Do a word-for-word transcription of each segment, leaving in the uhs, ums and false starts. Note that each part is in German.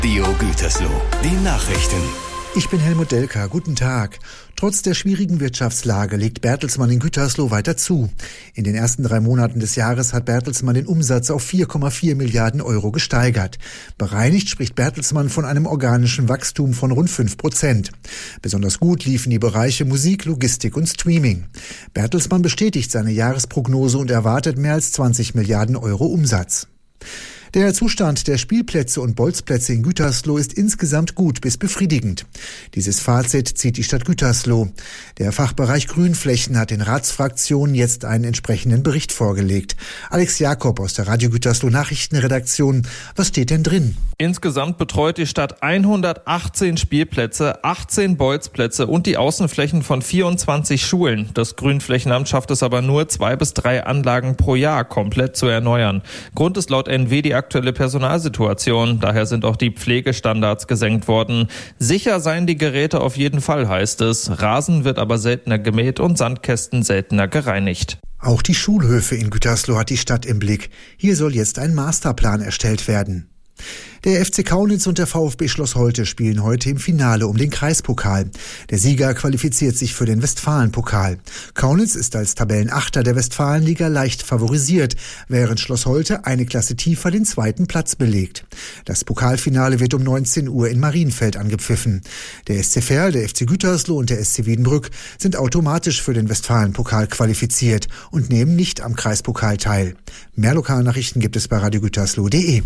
Radio Gütersloh, die Nachrichten. Ich bin Helmut Delka, guten Tag. Trotz der schwierigen Wirtschaftslage legt Bertelsmann in Gütersloh weiter zu. In den ersten drei Monaten des Jahres hat Bertelsmann den Umsatz auf vier Komma vier Milliarden Euro gesteigert. Bereinigt spricht Bertelsmann von einem organischen Wachstum von rund fünf Prozent. Besonders gut liefen die Bereiche Musik, Logistik und Streaming. Bertelsmann bestätigt seine Jahresprognose und erwartet mehr als zwanzig Milliarden Euro Umsatz. Der Zustand der Spielplätze und Bolzplätze in Gütersloh ist insgesamt gut bis befriedigend. Dieses Fazit zieht die Stadt Gütersloh. Der Fachbereich Grünflächen hat den Ratsfraktionen jetzt einen entsprechenden Bericht vorgelegt. Alex Jakob aus der Radio Gütersloh Nachrichtenredaktion. Was steht denn drin? Insgesamt betreut die Stadt hundertachtzehn Spielplätze, achtzehn Bolzplätze und die Außenflächen von vierundzwanzig Schulen. Das Grünflächenamt schafft es aber nur, zwei bis drei Anlagen pro Jahr komplett zu erneuern. Grund ist laut N W die aktuelle Personalsituation. Daher sind auch die Pflegestandards gesenkt worden. Sicher seien die Geräte auf jeden Fall, heißt es. Rasen wird aber seltener gemäht und Sandkästen seltener gereinigt. Auch die Schulhöfe in Gütersloh hat die Stadt im Blick. Hier soll jetzt ein Masterplan erstellt werden. Der F C Kaunitz und der VfB Schloss Holte spielen heute im Finale um den Kreispokal. Der Sieger qualifiziert sich für den Westfalenpokal. Kaunitz ist als Tabellenachter der Westfalenliga leicht favorisiert, während Schloss Holte eine Klasse tiefer den zweiten Platz belegt. Das Pokalfinale wird um neunzehn Uhr in Marienfeld angepfiffen. Der S C Verl, der F C Gütersloh und der S C Wiedenbrück sind automatisch für den Westfalenpokal qualifiziert und nehmen nicht am Kreispokal teil. Mehr Lokalnachrichten gibt es bei radio gütersloh punkt de.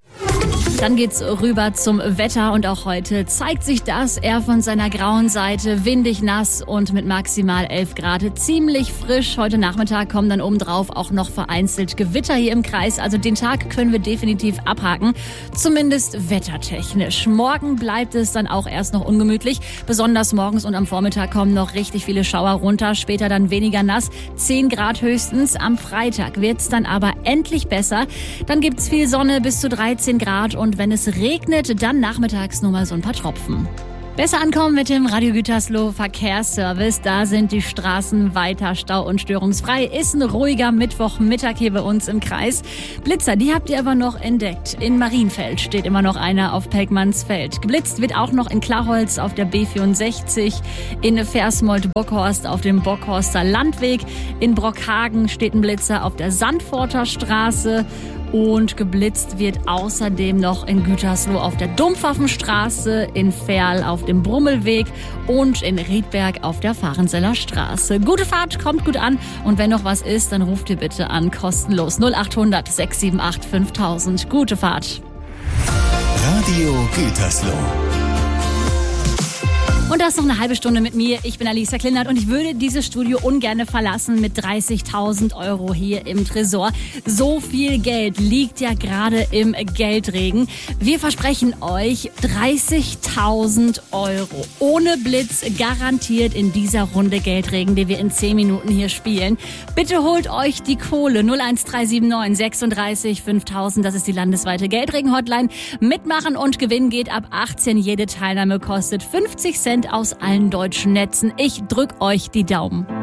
Dann geht's rüber zum Wetter und auch heute zeigt sich das eher von seiner grauen Seite, windig, nass und mit maximal elf Grad ziemlich frisch. Heute Nachmittag kommen dann obendrauf auch noch vereinzelt Gewitter hier im Kreis, also den Tag können wir definitiv abhaken, zumindest wettertechnisch. Morgen bleibt es dann auch erst noch ungemütlich, besonders morgens und am Vormittag kommen noch richtig viele Schauer runter, später dann weniger nass, zehn Grad höchstens. Am Freitag wird's dann aber endlich besser, dann gibt's viel Sonne bis zu dreizehn Grad und Und wenn es regnet, dann nachmittags nur mal so ein paar Tropfen. Besser ankommen mit dem Radio Gütersloh Verkehrsservice. Da sind die Straßen weiter stau- und störungsfrei. Ist ein ruhiger Mittwochmittag hier bei uns im Kreis. Blitzer, die habt ihr aber noch entdeckt. In Marienfeld steht immer noch einer auf Pelkmannsfeld. Geblitzt wird auch noch in Klarholz auf der B vierundsechzig, in Versmold-Bockhorst auf dem Bockhorster Landweg. In Brockhagen steht ein Blitzer auf der Sandforter Straße. Und geblitzt wird außerdem noch in Gütersloh auf der Dumpfaffenstraße, in Verl auf dem Brummelweg und in Riedberg auf der Fahrenseller Straße. Gute Fahrt, kommt gut an und wenn noch was ist, dann ruft ihr bitte an, kostenlos null acht hundert sechs sieben acht fünftausend. Gute Fahrt. Radio Gütersloh. Und das noch eine halbe Stunde mit mir. Ich bin Alisa Klindert und ich würde dieses Studio ungern verlassen mit dreißigtausend Euro hier im Tresor. So viel Geld liegt ja gerade im Geldregen. Wir versprechen euch dreißigtausend Euro ohne Blitz garantiert in dieser Runde Geldregen, die wir in zehn Minuten hier spielen. Bitte holt euch die Kohle null eins drei sieben neun sechsunddreißig fünftausend. Das ist die landesweite Geldregen-Hotline. Mitmachen und Gewinn geht ab achtzehn. Jede Teilnahme kostet fünfzig Cent aus allen deutschen Netzen. Ich drück euch die Daumen.